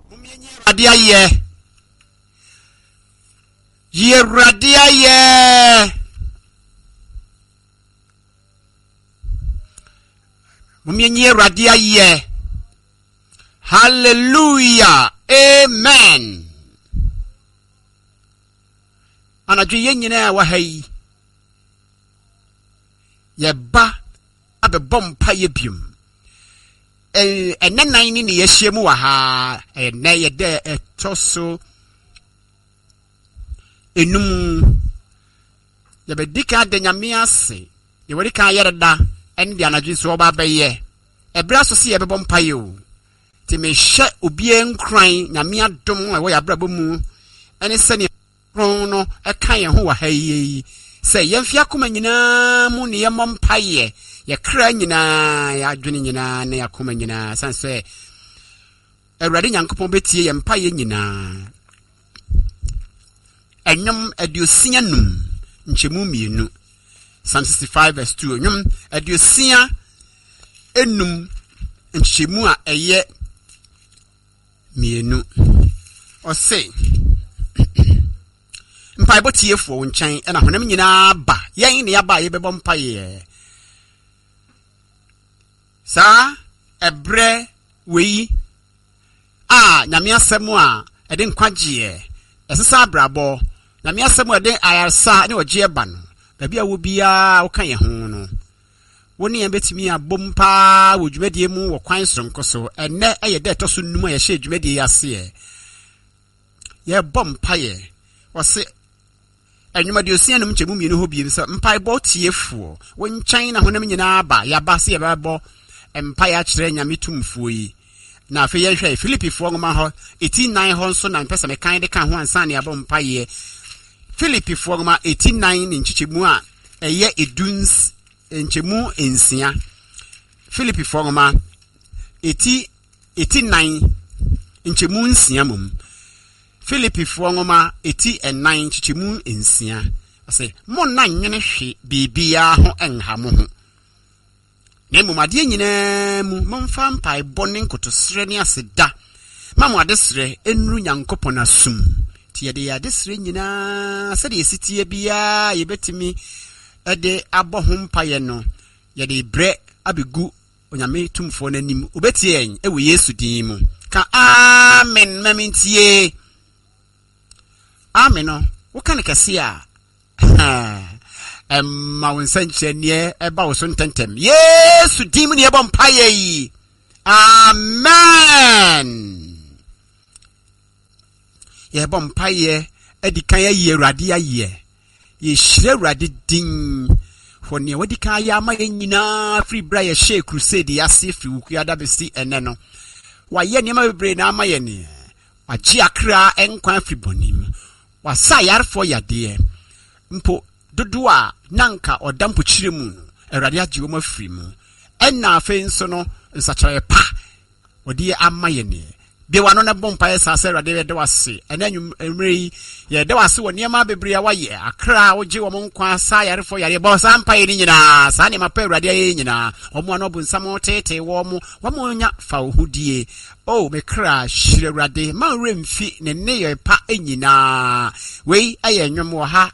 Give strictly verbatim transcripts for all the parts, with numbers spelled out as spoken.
Radia ye. Ye radia ye. Mumienye radia ye. Hallelujah. Amen. Anadwo ye nyina wa hai. Ye ba abebom pa ye bium. Eh enanan ni ne ye hyemu wa ha. Eh na ye de etoso enum. Ye be dika de nyame ase. Ye wori kan yereda en de anadwo so ba beye. Ebra so se ye bebom pa ye o. Ti me hye obi enkran nyame adom e wo ya brabo mu. Ene se ne no eka ye ho wa ha yi. Se ye mfia koma nyina mu ne ye mom pa ye. Ye kra nyina ya adwene nyina na ya koma nyina sanse Awurade Nyankopon betie ye mpa ye nyina enyom aduosia num nchemu mienu Psalm sixty-five verse two enyom aduosia enum nchemu a eye mienu o se mpa botie fo nchen na honam nyina ba yen ne ya ba ye bebo mpa ye sa ebre wei a nyame asem a ede nkwagie esesa abrabo nyame asem a ede ayarsa ne ogie ba no da bia wo bia wo kan ye ho no woni ye betimi abompa wo dwumadie mu wo kwan sonko so enne eye de to so num a ye hye dwumadie ase ye ye bompa ye wo se enyuma de osia num chemu mienu ho biem so mpa bo tiefuo wo nchen na honam nyina ba ya ba se ye ba bo empire kire nyame tumfuo yi na afi ye hwe Philippi fo ngoma ho eighteen nine ho nso na mpesa me kan de kan ho ansa ne abo mpaye Philippi fo ngoma eighteen nine ni nchichemu a eye eduns nchemu ensia Philippi fo ngoma eighteen nine nchemu ensia mum Philippi fo ngoma eighteen nine nchichemu ensia ase mo na nwene hwe bibia ho enha mo ho nemu made nyina mu momfa mpai bone nkotosre ne aseda mamu adesre enru Nyankopon asum tie de adesre nyina se de esitie bia ye betimi ede abo ho mpaye no ye de bre abegu onyame tumfo nanim obetie en ewe Yesu din mu ka amen mamintie amen no wo kan kase a Emma wonsanchenie eba wo so ntentem Yesu dimu ne eba mpaye yi amen ye eba mpaye edikan ye Awurade aye ye hyire Awurade din for ne wadikan ya ma ye nyina free bra ye share crusade ya se free wukuada besi ene no wa ye ne ma bebre na ama ye ne wa ji akra enkwan free bonim wa sa yarfo yade mpo dodo a nanka odampo chire mu Awurade agye wo mafiri mu enna afi nso no nsachare pa odi amaye ne be wano na bompa ye sase Awurade de wase enanyu emre ye de wase woni ma bebre wa ye akra ogye wo nkwa sa yarefo yare bo sampa ye nyina sa ne mapa Awurade ye nyina omo ano bu nsam tete wo mo wo mo nya fa ohudie oh me kra shire Awurade ma remfi ne ne ye pa enyina wei aye nwom wo ha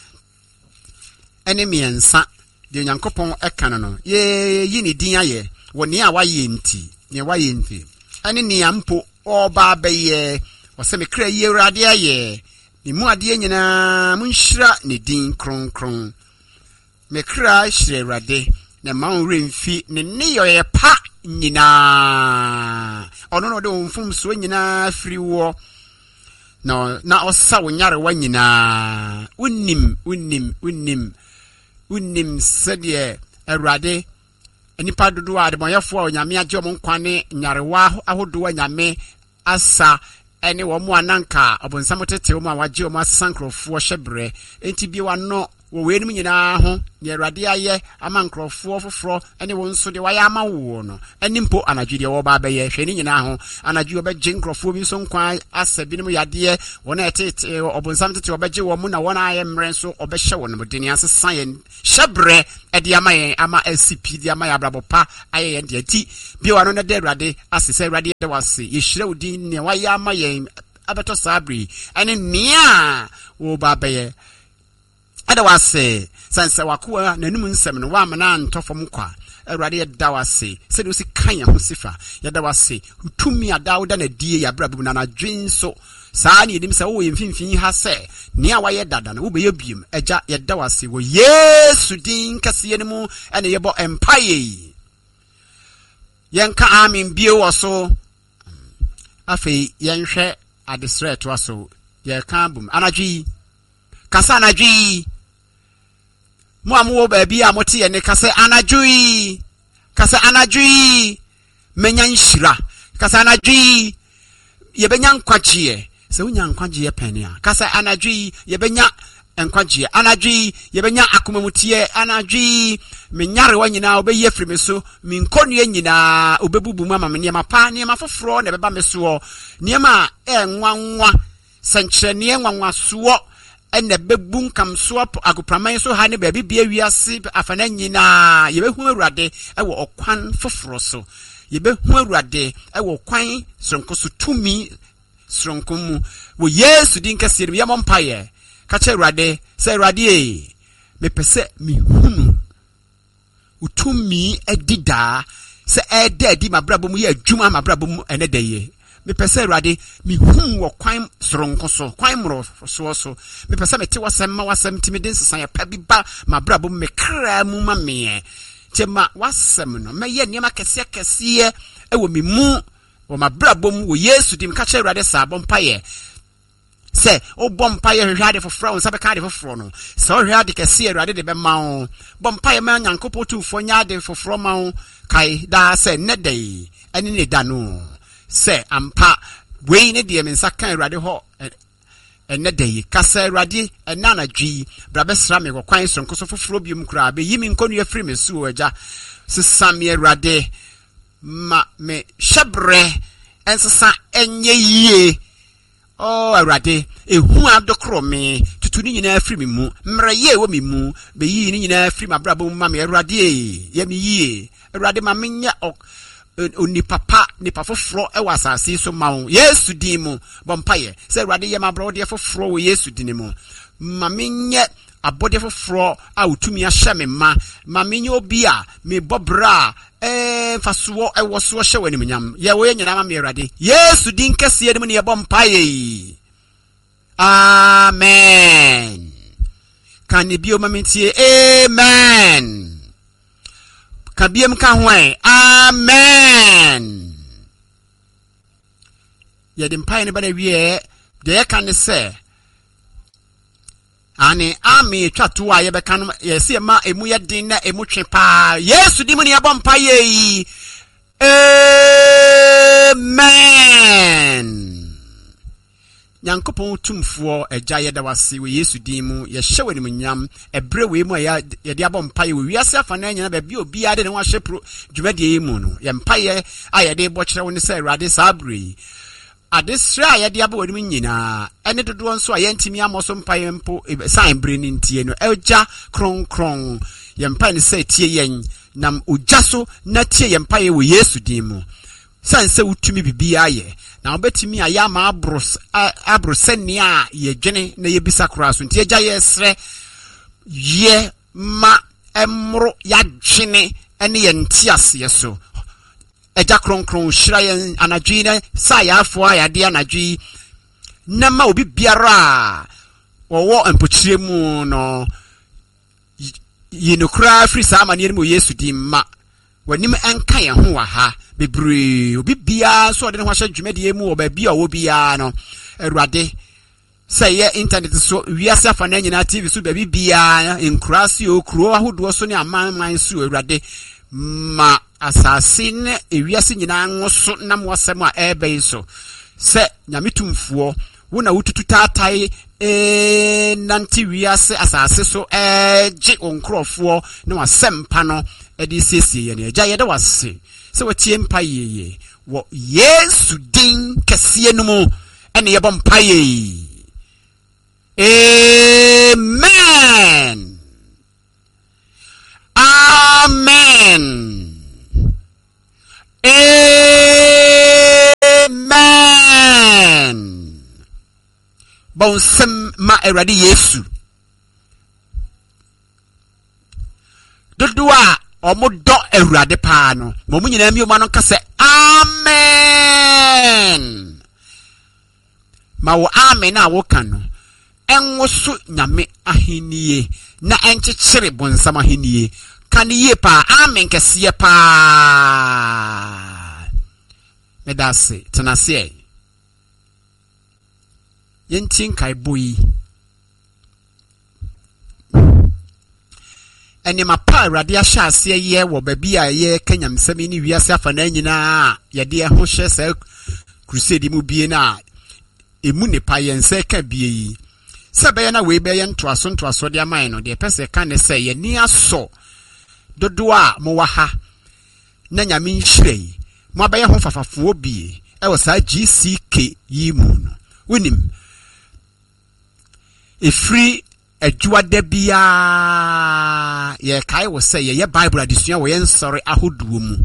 ene miensa de Nyankopon ekana no ye yi ne din aye woni a waye nti ne waye nti ene ne ampo oba beye wose me kra yi Awurade aye ne mu ade nyina munhyira ne din kronkron me kra hyire Awurade ne ma remfi ne ne ye pa nyina ono no de mfum so nyina firi wo no na osa wonyare wa nyina unnim unnim unnim unnim sede Awurade enipa dodo a de moyefo a onyame agye mo nkwane nyarewa ahodo nyame asa ene wo mo ananka obonsam tete wo ma wagye wo asankrofo hyebre enti bi wa no wo we nim nyina ho ne Awurade aye ama nkrofo foforo ene wo nso de waya ama wo no enimpo anadwo de wo ba beye hwe ni nyina ho anadwo obegye nkrofo bi so nkwan asabi nim yade wona etete obonsam tete obegye wo mu na wona aye mre so obehye wo no deni asesa yen hyebre ede ama yen ama scp de ama ya brabopa aye yen de ati bi wa no na de Awurade asese Awurade de wase yehire odi ne waya ama yen abeto sabri ene nia wo ba beye ada wase sanse wakoa nanum nsem no wa mana ntofom kwa Awurade yeda wase se de osi kan ya ho sifa yeda wase utumi adawda na die ya brabu na na dwenso saa ne edim se wo yemfimfin ha se ne a waye dada na wo be yebiem agya yeda wase wo Yesu din kase ne mu ene yebo empire yenka amen bie wo so afei yenhwe adesre to aso ye kan bum anadwi kasa anadwi mo amwo ba bi a mote ye ne kasa anadwi kasa anadwi menya nhyira kasa anadwi ye benya nkwagye se unya nkwagye penia kasa anadwi ye benya nkwagye anadwi ye benya akomamutie anadwi menyare wanyina obeye frime so minkonu nyina obebubu mu ama me niema pa niema foforo na beba meso niema enwanwa sankyere ne enwanwa so ene bebun kam so agopraman so ha ne ba bibia wiase afana nyina ye behu Awurade ewo okwan foforo so ye behu Awurade ewo kwan sonko so tumi sonko mu wo Yesu din kase ye mompaye ka che Awurade se Awurade e me pese mi hunu utumi edida se ede di mabrabo mu ye adwuma mabrabo mu ene deye me pese Awurade mi hunu wo kwan soronko so kwan mro so so me pese me te wasem ma wasem timi den sesan ya pa bi ba mabrabo me kra mu ma me tema wasem no me ye niam kese kese e wo mi mu wo mabrabo mu wo Yesu dim ka che Awurade sa bompaye se o bompaye hwade for fro nsa be ka de for fro no se o hwade kese Awurade de be ma o bompaye ma nyankopɔ tu fo nya de for fro ma o kai da se ne dei eni ne da no se ampa we ne de mensa kan Awurade ho ene dei kasa Awurade enana dwi bra be sra me kwan sonko so foforo biom kra be yimi nkonu afri me su agya se same Awurade ma me hyebre ensesa enye yie oh Awurade ehu adokro me tutu ni nyina afri me mu mra ye wo me mu be yi ni nyina afri mabrabo ma me Awurade ye me yie Awurade ma menya oni papa ni pafoforo e wasase so mawo Yesu din mu bompaye se Awurade ye mabro de foforo wo Yesu din mu ma menye abode foforo a utumi ahye me ma ma menye obi a me bobra eh faso e woso hye wani munyam ye wo nyina ma me Awurade Yesu din kase ye mu ne ye bompaye amen kan ni bio mamentie amen kabiem ka hwan amen ye dem pai ne bana wie de ye kan se ani ami twatu a ye be kan ye se ma emu ye din na emu twe pa Yesu di mu ne abom pa ye amen Nyankopɔn tumfuo agya yeda wase we Yesu din mu ye hye wani munyam ebre we mu ya ye de abom paye we wiase afana nyina ba bi obi ade ne wa hye pro dwumadie mu no ye mpaye a ye de bo kyere woni se Awurade sabri adesra ye de aba wani nyina ene dodo nso a ye ntimi amoso mpaye mpo sign bre ni ntie no agya kron kron ye mpaye ne se tie yen nam ogya so na tie ye mpaye we Yesu din mu sanse utumi bibia ye na obetimi aya ma abros abroseni a ye dwene na ye bisa kraso nti agya ye sre ye ma emro ya dwene ene ye ntiase ye so agya kronkron hira ye anadwi na sa ya afo a ya de anadwi na ma obi biara wo empochire mu no yinokra free sa amane mu Yesu di ma wanim enka ye ho wa ha bebre obi bia so de ne ho hye dwumade mu oba bia wo bia no Awurade say ye internet so wiase afana nyina T V so ba bia enkrasi okro ahodo so ne amanman so Awurade ma asase ne ewiase nyina ngoso na mo asem a ebe so se nyametumfuo wo na wotutu tatai e nanti wiase asase so e gye onkrofo na wasempa no e di siesie ye ne agya ye da wase se watie mpa yeye wo Yesu din kese no mu ene ye bom pa ye. Amen. Amen. Amen. Bonsem ma erade Yesu. Dodua omodo erade pa no. Mo mu nyina mi o ma no ka se amen. Ma wo amen a wo kan no. Enwoso nyame ahenie na enkyekere bonsam ahenie kan ye pa amen kese pa. Medase tenase yentin kai boyi eni mapa awrade ahya ase ye wo babi a ye kanyamsam ni wiase afa na nyina ye de ho hye sa crusade mu bie na emu ne pa yense ka bie yi sebe na we be ye ntoaso ntoaso de aman no de pese ka ne se ye ni aso dodo a mo wa ha na nyame nhirei mo abaye ho fafafo bie e wo sa G C K yi mu no wonim efri adwuada bia ye kai wo se ye Bible adesua wo ye nsori ahoduo mu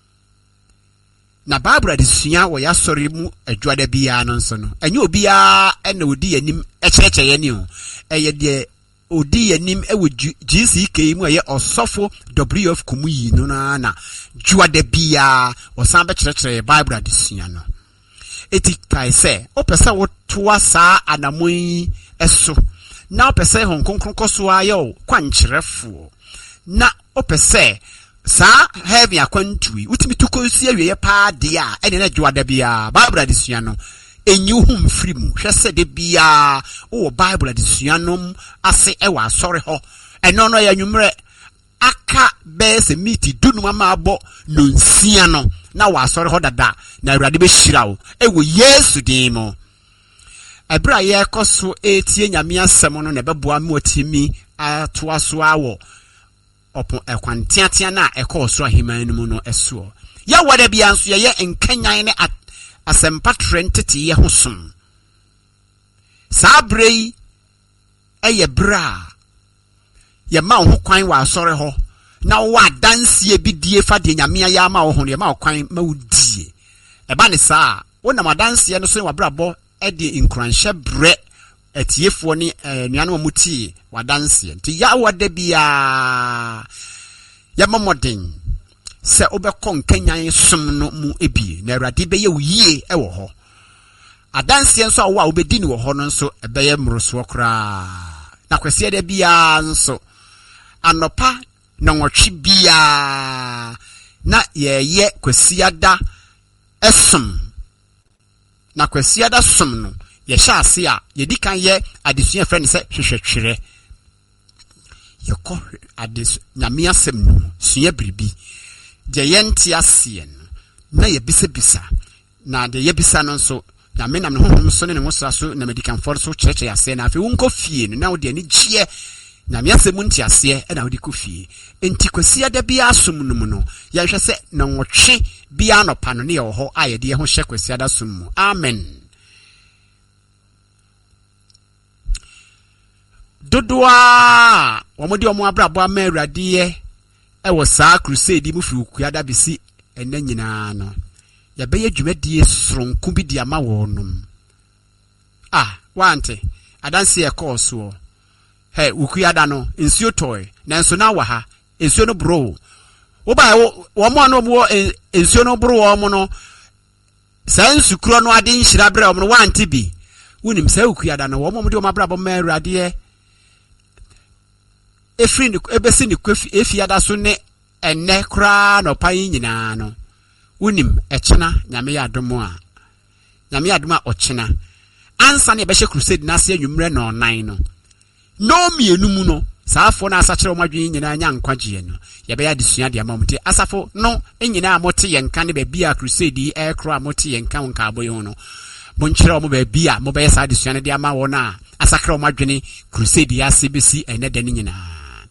na Bible adesua wo ya sori mu adwuada bia no nso no enye obia ena odi yanim echeche ye ni o eye de odi yanim e wo G C K mu ye osofo W F Kumuyi no na na dwuada bia wo san be cherechere Bible adesua no eti kai se o pesa wo toa saa anamoyi eso na opese hon konkron koso ayo kwankyerefo na opese sa heavy akwantui utimi tukonsi awie pa de a ene na dwuada bia Bible adesua no enyu hum frimu hwese de bia o Bible adesua no ase e wa asore ho eno no ya nwumre aka bese miti dunu ama abo no nsia no na wa asore ho dada na awrade be hyirawo e wo Yesu din mo ebra ye koso etie nyame asem no na beboa me otimi atoa so awo opo ekwantiatia na ekoso ahiman mu no eso ya wada bia nso ye enkanyan ne asempa trentete ye hosom sabrei eye bra ye ma ho kwan wa asore ho na wo adanse bi die fa de nyame ya ma wo ho ye ma kwan ma wudie eba ne saa wo na madanse no so wa brabo edi inkranhye bre etiefo ni nuano muti wadanse nti ya wada bia ya momodin se obekon kanyan som no mu ebi na awrade be ye uyie e wo ho adanse nso awo a obedi ni wo ho no nso ebeye mroso kra na kwese de bia nso anopa na nwotwe bia na ye ye kwesiada esom na kwesiada som no ye sha ase a ye di kan ye adesua friend se hwehwetwere ye ko ades nyame asem no sua bribi de ye nti ase no na ye bisa bisa na de ye bisa no nso nyame nam ne honhom so ne ne wosra so na medical for so cheche ase na afi wonko fie no na wo de ni gie nyame asem nti ase e na wo di ko fie enti kwesiada bia som no mu no ye hwɛ se na nwotwe bia no pa no ne ye ho a ye de ye ho hye kwesiada som mu amen. Dodoa womodi omo abrabo ama awrade ye e wo saa crusade mu fi ukuada bisi enne nyina no ya beye dwumadie soronku bi di ama wonum ah wante adanse e course wo he ukuada no nsuo toy na nso na wa ha nsuo no bro wo ba wo mo no mo nsuo no bro wo mo no saa nsukuro no ade nhira bre wo no wante bi wonim saa ukuada no wo mo de omo abrabo ma awrade ye efri ni ebesi ni kwefi efiada so ne enne kra no pan nyina no unim echena nyame ya adomo a nyame ya adomo ochena ansa ne behye crusade na se anwumre no nan no no mienu mu no saafo na asakere o madwen nyina nya nkwagye no ye be ya desua de amamte asafo no nyina amote yenka ne ba bia crusade e kra amote yenka wonka aboyo no bonkyere o mo ba bia mo be ya sa desua ne de ama wona asakra ɔmo adwene crusade ase besi ene de ne nyinaa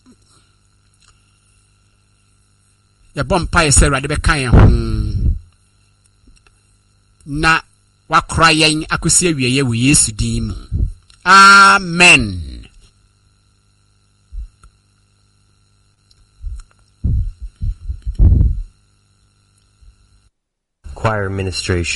ya bompa yɛ sɛ Awurade bɛka yɛn ho na wakora yɛn akosi awieyɛ wɔ Yesu din mu. Amen. Choir ministration.